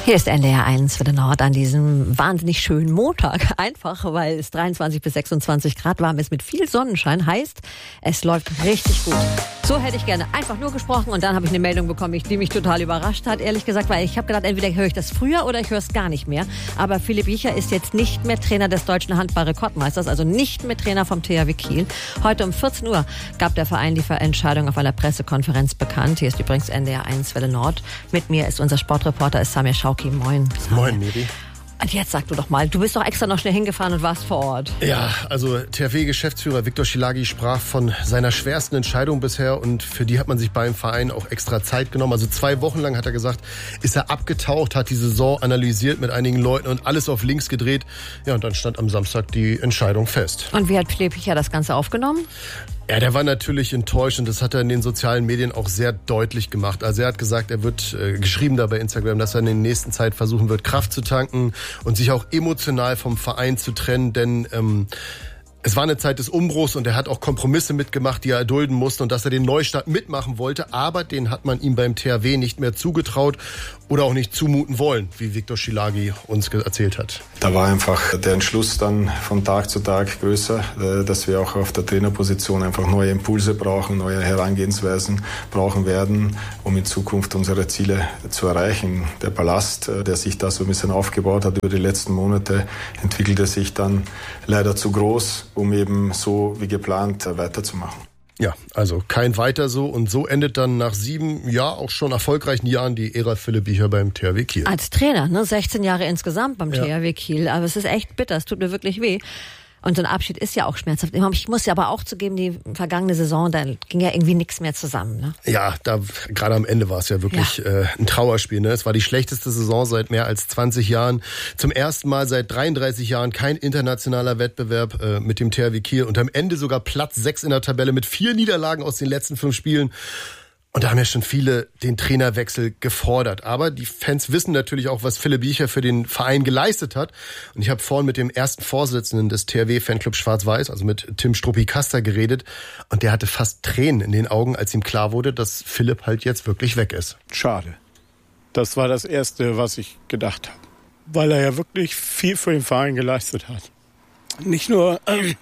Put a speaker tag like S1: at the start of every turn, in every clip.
S1: Hier ist NDR 1 für den Nord an diesem wahnsinnig schönen Montag. Einfach, weil es 23 bis 26 Grad warm ist mit viel Sonnenschein. Heißt, es läuft richtig gut. So hätte ich gerne einfach nur gesprochen und dann habe ich eine Meldung bekommen, die mich total überrascht hat, ehrlich gesagt, weil ich habe gedacht, entweder höre ich das früher oder ich höre es gar nicht mehr. Aber Philipp Biecher ist jetzt nicht mehr Trainer des deutschen Handball-Rekordmeisters, also nicht mehr Trainer vom THW Kiel. Heute um 14 Uhr gab der Verein die Entscheidung auf einer Pressekonferenz bekannt. Hier ist übrigens NDR 1 Welle Nord. Mit mir ist unser Sportreporter Samir Schauki. Moin.
S2: Moin, Miri.
S1: Und jetzt sag du doch mal, du bist doch extra noch schnell hingefahren und warst vor Ort.
S2: Ja, also THW-Geschäftsführer Viktor Szilágyi sprach von seiner schwersten Entscheidung bisher und für die hat man sich beim Verein auch extra Zeit genommen. Also 2 Wochen lang, hat er gesagt, ist er abgetaucht, hat die Saison analysiert mit einigen Leuten und alles auf links gedreht. Ja, und dann stand am Samstag die Entscheidung fest.
S1: Und wie hat Philipp Biecher das Ganze aufgenommen?
S2: Ja, der war natürlich enttäuscht und das hat er in den sozialen Medien auch sehr deutlich gemacht. Also er hat gesagt, er wird geschrieben da bei Instagram, dass er in der nächsten Zeit versuchen wird, Kraft zu tanken und sich auch emotional vom Verein zu trennen, denn es war eine Zeit des Umbruchs und er hat auch Kompromisse mitgemacht, die er erdulden musste und dass er den Neustart mitmachen wollte, aber den hat man ihm beim THW nicht mehr zugetraut oder auch nicht zumuten wollen, wie Viktor Szilágyi uns erzählt hat.
S3: Da war einfach der Entschluss dann von Tag zu Tag größer, dass wir auch auf der Trainerposition einfach neue Impulse brauchen, neue Herangehensweisen brauchen werden, um in Zukunft unsere Ziele zu erreichen. Der Ballast, der sich da so ein bisschen aufgebaut hat über die letzten Monate, entwickelte sich dann leider zu groß, um eben so wie geplant weiterzumachen.
S2: Ja, also kein weiter so und so endet dann nach 7, ja auch schon erfolgreichen Jahren die Ära Philipp Biecher beim THW Kiel.
S1: Als Trainer, 16 Jahre insgesamt beim THW Kiel, aber es ist echt bitter, es tut mir wirklich weh. Und so ein Abschied ist ja auch schmerzhaft. Ich muss ja aber auch zugeben, die vergangene Saison, da ging ja irgendwie nichts mehr zusammen. Ne?
S2: Ja, da gerade am Ende war es ja wirklich ein Trauerspiel. Ne? Es war die schlechteste Saison seit mehr als 20 Jahren. Zum ersten Mal seit 33 Jahren kein internationaler Wettbewerb mit dem THW Kiel. Und am Ende sogar Platz 6 in der Tabelle mit 4 Niederlagen aus den letzten 5 Spielen. Und da haben ja schon viele den Trainerwechsel gefordert. Aber die Fans wissen natürlich auch, was Philipp Biecher für den Verein geleistet hat. Und ich habe vorhin mit dem ersten Vorsitzenden des THW-Fanclubs Schwarz-Weiß, also mit Tim Struppi-Kaster, geredet. Und der hatte fast Tränen in den Augen, als ihm klar wurde, dass Philipp halt jetzt wirklich weg ist.
S4: Schade. Das war das Erste, was ich gedacht habe. Weil er ja wirklich viel für den Verein geleistet hat. Nicht nur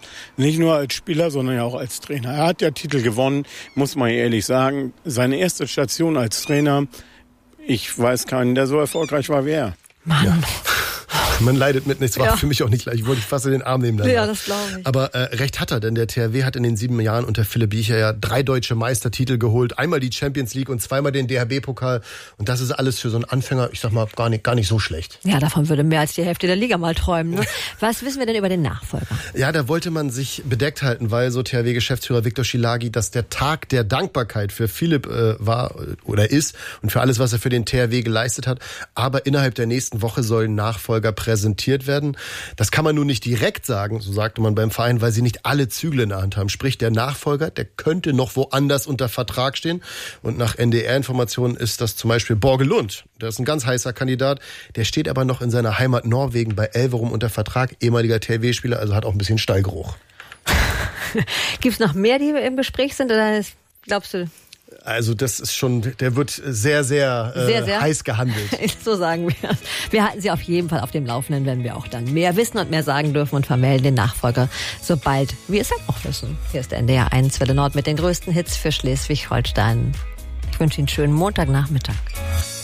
S4: als Spieler, sondern ja auch als Trainer. Er hat ja Titel gewonnen, muss man ehrlich sagen. Seine erste Station als Trainer, ich weiß keinen, der so erfolgreich war wie er.
S1: Mann.
S2: Ja. Man leidet mit nichts, war für mich auch nicht leicht. Ich wollte fast in den Arm nehmen.
S1: Ja, das glaube ich.
S2: Aber recht hat er, denn der THW hat in den 7 Jahren unter Philipp Biecher ja 3 deutsche Meistertitel geholt. Einmal die Champions League und 2-mal den DHB-Pokal. Und das ist alles für so einen Anfänger, ich sag mal, gar nicht so schlecht.
S1: Ja, davon würde mehr als die Hälfte der Liga mal träumen. Ne? Was wissen wir denn über den Nachfolger?
S2: Ja, da wollte man sich bedeckt halten, weil so THW-Geschäftsführer Viktor Szilágyi, dass der Tag der Dankbarkeit für Philipp war oder ist und für alles, was er für den THW geleistet hat. Aber innerhalb der nächsten Woche sollen Nachfolger präsentiert werden. Das kann man nun nicht direkt sagen, so sagte man beim Verein, weil sie nicht alle Zügel in der Hand haben. Sprich, der Nachfolger, der könnte noch woanders unter Vertrag stehen. Und nach NDR-Informationen ist das zum Beispiel Borge Lund. Der ist ein ganz heißer Kandidat. Der steht aber noch in seiner Heimat Norwegen bei Elverum unter Vertrag. Ehemaliger THW-Spieler, also hat auch ein bisschen Stallgeruch.
S1: Gibt es noch mehr, die im Gespräch sind? Oder glaubst du...
S2: Also das ist schon, der wird sehr, sehr heiß gehandelt.
S1: So sagen wir. Wir halten Sie auf jeden Fall auf dem Laufenden, wenn wir auch dann mehr wissen und mehr sagen dürfen und vermelden den Nachfolger, sobald wir es dann auch wissen. Hier ist der NDR 1 Welle Nord mit den größten Hits für Schleswig-Holstein. Ich wünsche Ihnen einen schönen Montagnachmittag.